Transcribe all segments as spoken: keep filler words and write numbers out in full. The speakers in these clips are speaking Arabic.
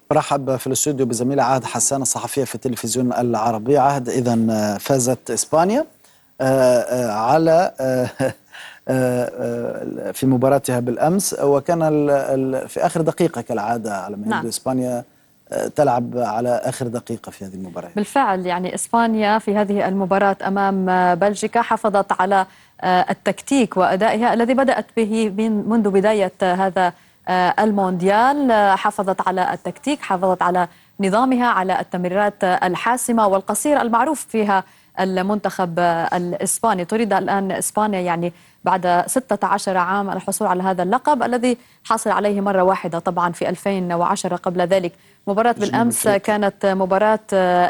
برحب في الاستوديو بزميلة عهد حسان الصحفية في التلفزيون العربي. عهد، إذن فازت إسبانيا على في مباراتها بالأمس، وكان في آخر دقيقة كالعادة على ما يبدو. إسبانيا تلعب على آخر دقيقة في هذه المباراة. بالفعل، يعني إسبانيا في هذه المباراة أمام بلجيكا حافظت على التكتيك وأدائها الذي بدأت به منذ بداية هذا المونديال. حافظت على التكتيك، حافظت على نظامها، على التمريرات الحاسمة والقصيرة المعروف فيها المنتخب الإسباني. تريد الآن إسبانيا يعني بعد ستة عشر عام الحصول على هذا اللقب الذي حصل عليه مرة واحدة طبعا في ألفين وعشرة. قبل ذلك مباراة بالأمس كانت مباراة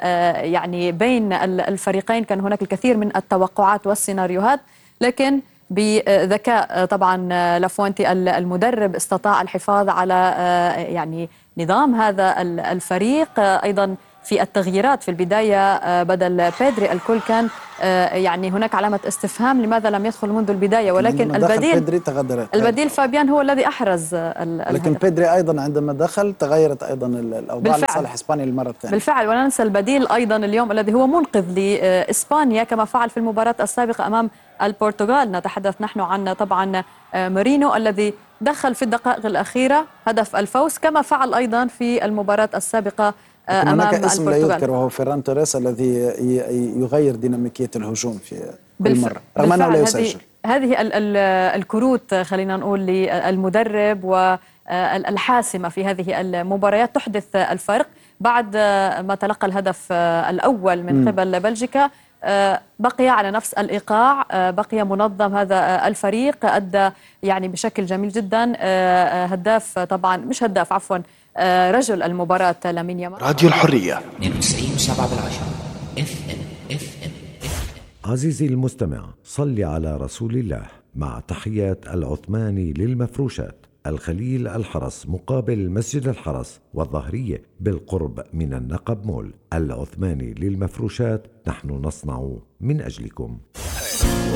يعني بين الفريقين، كان هناك الكثير من التوقعات والسيناريوهات، لكن بذكاء طبعا لافوينتي المدرب استطاع الحفاظ على يعني نظام هذا الفريق. أيضا في التغييرات في البداية بدل بيدري الكل كان يعني هناك علامة استفهام لماذا لم يدخل منذ البداية، ولكن البديل البديل فابيان هو الذي أحرز. لكن بيدري أيضا عندما دخل تغيرت أيضا الأوضاع لصالح إسبانيا للمرة الثانية. بالفعل، ولا ننسى البديل أيضا اليوم الذي هو منقذ لإسبانيا كما فعل في المباراة السابقة أمام البرتغال. نتحدث نحن عن طبعا مورينو الذي دخل في الدقائق الأخيرة هدف الفوز، كما فعل أيضا في المباراة السابقة أمام هناك اسم البرتغال. لا يذكر وهو فيران توريس الذي يغير ديناميكية الهجوم في كل مرة رغم أنه لا يسجل. هذه ال ال الكروت خلينا نقول للمدرب والحاسمة في هذه المباريات تحدث الفرق. بعد ما تلقى الهدف الأول من قبل بلجيكا بقي على نفس الإيقاع، بقي منظم هذا الفريق، أدى يعني بشكل جميل جدا. هداف طبعا مش هداف عفوا رجل المباراة لامين يامال. راديو الحرية اثنين وتسعين وسبعة بالعشرة اف ام اف ام. عزيزي المستمع، صل على رسول الله مع تحيات العثماني للمفروشات، الخليل الحرس مقابل مسجد الحرس والظهرية بالقرب من النقب مول. العثماني للمفروشات، نحن نصنع من أجلكم.